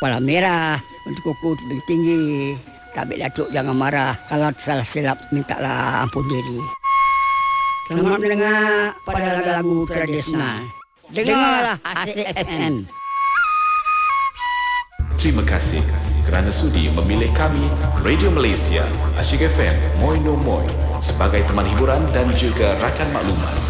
kepala merah, untuk kuku tinggi. Tabik Datuk jangan marah. Kalau salah silap mintalah ampun diri. Selamat mendengar pada lagu-lagu tradisional. Dengarlah Asyik FM. Terima kasih kerana sudi memilih kami Radio Malaysia Asyik FM Moi No Moi sebagai teman hiburan dan juga rakan maklumat.